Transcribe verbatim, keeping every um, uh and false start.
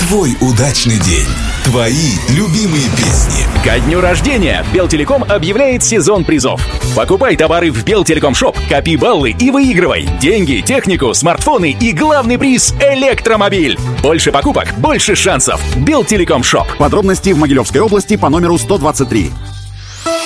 Твой удачный день. Твои любимые песни. Ко дню рождения Белтелеком объявляет сезон призов. Покупай товары в Белтелеком Шоп, копи баллы и выигрывай деньги, технику, смартфоны и главный приз — электромобиль. Больше покупок, больше шансов. Белтелеком Шоп. Подробности в Могилевской области по номеру сто двадцать три.